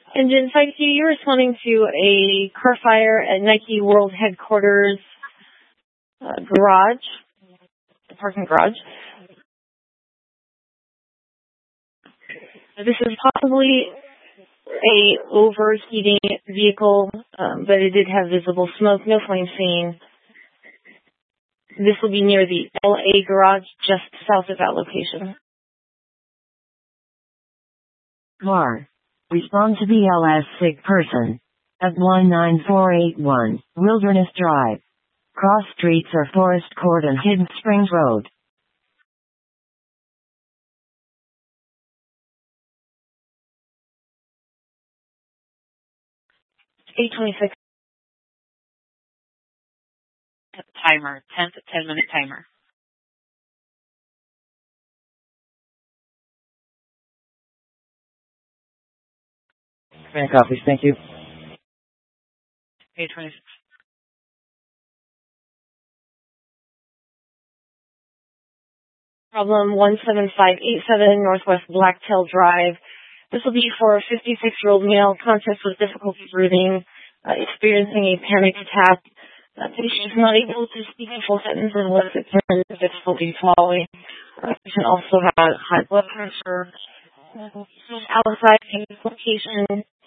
Engine 5Q, you're responding to a car fire at Nike World Headquarters garage, the parking garage. This is possibly a overheating vehicle, but it did have visible smoke, no flame seen. This will be near the LA garage, just south of that location. Car. Respond to BLS sick person. At 19481, Wilderness Drive. Cross streets are Forest Court and Hidden Springs Road. 826. Timer, 10-minute timer. Command copies, thank you. 826. Problem 17587 Northwest Blacktail Drive. This will be for a 56-year-old male, contest with difficulty breathing, experiencing a panic attack. Patient is not able to speak in full sentences and was experiencing difficulty swallowing. Patient also had high blood pressure. Outside location